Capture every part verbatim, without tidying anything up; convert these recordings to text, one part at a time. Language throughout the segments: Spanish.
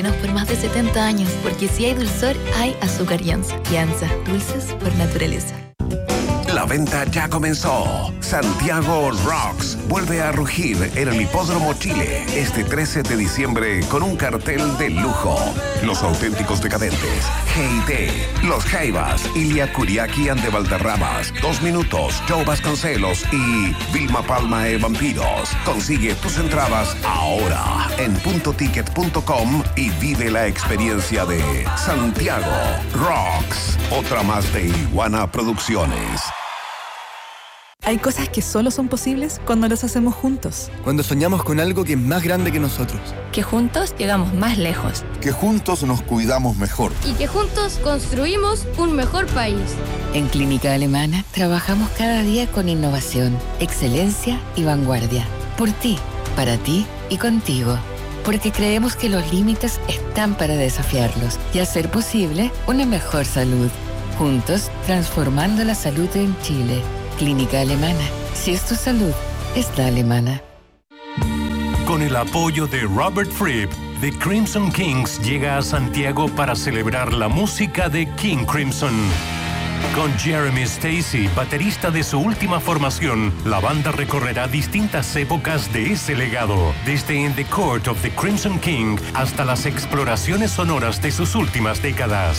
por más de setenta años, porque si hay dulzor, hay azúcar Yanza. Yanza, dulces por naturaleza. La venta ya comenzó. Santiago Rocks vuelve a rugir en el Hipódromo Chile este trece de diciembre con un cartel de lujo. Los auténticos decadentes, G T, Los Jaivas, Ilia Kuriaki and de Valderramas, Dos Minutos, Joe Vasconcelos y Vilma Palma e Vampiros. Consigue tus entradas ahora en punto ticket punto com y vive la experiencia de Santiago Rocks. Otra más de Iguana Producciones. Hay cosas que solo son posibles cuando las hacemos juntos. Cuando soñamos con algo que es más grande que nosotros. Que juntos llegamos más lejos. Que juntos nos cuidamos mejor. Y que juntos construimos un mejor país. En Clínica Alemana trabajamos cada día con innovación, excelencia y vanguardia. Por ti, para ti y contigo. Porque creemos que los límites están para desafiarlos y hacer posible una mejor salud. Juntos, transformando la salud en Chile. Clínica Alemana. Si es tu salud, es la alemana. Con el apoyo de Robert Fripp, The Crimson Kings llega a Santiago para celebrar la música de King Crimson. Con Jeremy Stacy, baterista de su última formación, la banda recorrerá distintas épocas de ese legado, desde In the Court of the Crimson King hasta las exploraciones sonoras de sus últimas décadas.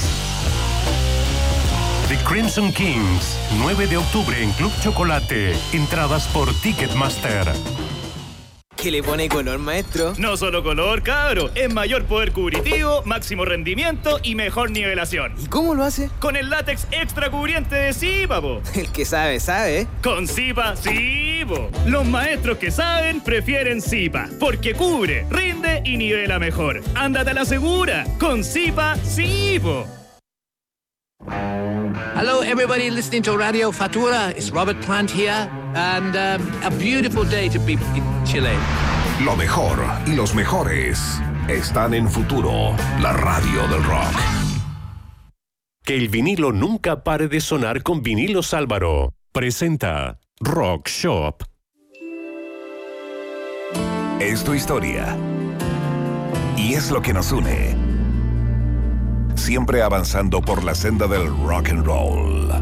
The Crimson Kings, nueve de octubre en Club Chocolate. Entradas por Ticketmaster. ¿Qué le pone color, maestro? No solo color, cabro. Es mayor poder cubritivo, máximo rendimiento y mejor nivelación. ¿Y cómo lo hace? Con el látex extra cubriente de Zipa, po. El que sabe, sabe. Con Zipa, sí, po. Los maestros que saben prefieren Zipa, porque cubre, rinde y nivela mejor. Ándate a la segura. Con Zipa, sí, po. Hello, everybody listening to Radio Fatura. It's Robert Plant here, and um, a beautiful day to be in Chile. Lo mejor y los mejores están en Futuro, la radio del rock. Que el vinilo nunca pare de sonar con Vinilos Álvaro. Presenta Rock Shop. Es tu historia y es lo que nos une. Siempre avanzando por la senda del rock and roll.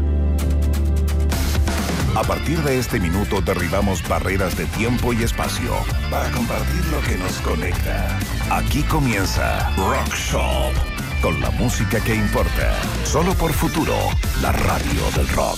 A partir de este minuto derribamos barreras de tiempo y espacio para compartir lo que nos conecta. Aquí comienza Rock Shop, con la música que importa. Solo por Futuro, la radio del rock.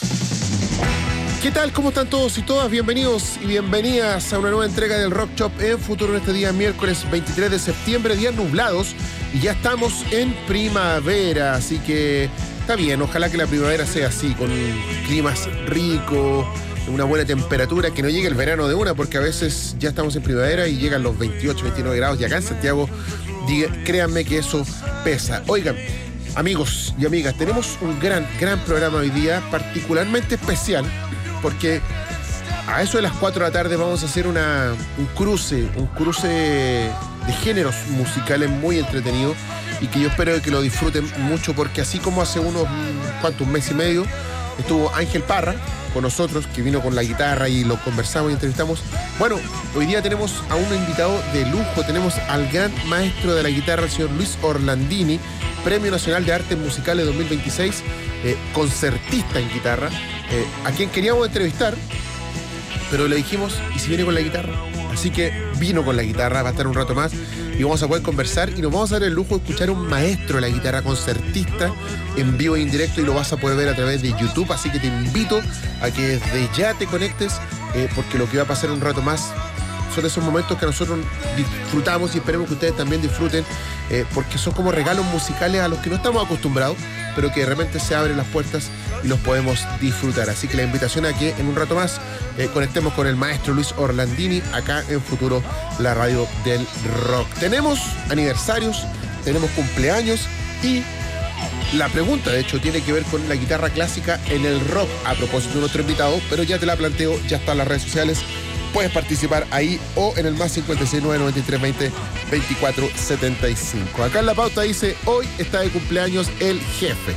¿Qué tal? ¿Cómo están todos y todas? Bienvenidos y bienvenidas a una nueva entrega del Rock Shop en Futuro en este día miércoles veintitrés de septiembre, días nublados, y ya estamos en primavera, así que está bien, ojalá que la primavera sea así, con climas ricos, una buena temperatura, que no llegue el verano de una, porque a veces ya estamos en primavera y llegan los veintiocho, veintinueve grados, y acá en Santiago, diga, créanme que eso pesa. Oigan, amigos y amigas, tenemos un gran, gran programa hoy día, particularmente especial, porque a eso de las cuatro de la tarde vamos a hacer una, un cruce, un cruce de géneros musicales muy entretenido y que yo espero que lo disfruten mucho, porque así como hace unos, ¿cuántos? Un mes y medio estuvo Ángel Parra con nosotros, que vino con la guitarra y lo conversamos y entrevistamos. Bueno, hoy día tenemos a un invitado de lujo, tenemos al gran maestro de la guitarra, el señor Luis Orlandini, Premio Nacional de Artes Musicales dos mil veintiséis, eh, concertista en guitarra, eh, a quien queríamos entrevistar, pero le dijimos, ¿y si viene con la guitarra? Así que vino con la guitarra, va a estar un rato más y vamos a poder conversar y nos vamos a dar el lujo de escuchar a un maestro de la guitarra, concertista, en vivo e indirecto, y lo vas a poder ver a través de YouTube, así que te invito a que desde ya te conectes, eh, porque lo que va a pasar un rato más son esos momentos que nosotros disfrutamos y esperemos que ustedes también disfruten, eh, porque son como regalos musicales a los que no estamos acostumbrados, pero que de repente se abren las puertas y los podemos disfrutar. Así que la invitación a que en un rato más eh, conectemos con el maestro Luis Orlandini acá en Futuro, la radio del rock. Tenemos aniversarios, tenemos cumpleaños y la pregunta, de hecho, tiene que ver con la guitarra clásica en el rock, a propósito de nuestro invitado, pero ya te la planteo, ya está en las redes sociales. Puedes participar ahí o en el más cincuenta y seis, nueve noventa y tres, veinte, veinticuatro, setenta y cinco. Acá en la pauta dice, hoy está de cumpleaños el jefe.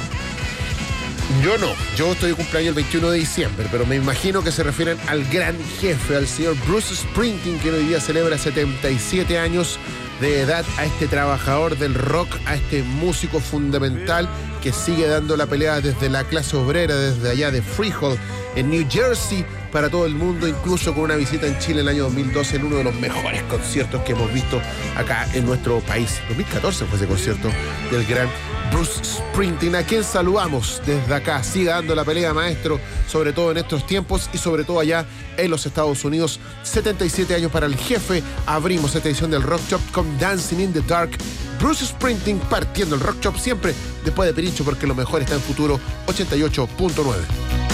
Yo no, yo estoy de cumpleaños el veintiuno de diciembre, pero me imagino que se refieren al gran jefe, al señor Bruce Springsteen, que hoy día celebra setenta y siete años, de edad, a este trabajador del rock, a este músico fundamental que sigue dando la pelea desde la clase obrera, desde allá de Freehold, en New Jersey, para todo el mundo, incluso con una visita en Chile en el año dos mil doce en uno de los mejores conciertos que hemos visto acá en nuestro país. dos mil catorce fue ese concierto del gran Bruce Springsteen, a quien saludamos desde acá. Siga dando la pelea, maestro, sobre todo en estos tiempos y sobre todo allá en los Estados Unidos. setenta y siete años para el jefe. Abrimos esta edición del Rock Shop con Dancing in the Dark. Bruce Springsteen partiendo el Rock Shop siempre después de Pirincho, porque lo mejor está en Futuro ochenta y ocho punto nueve.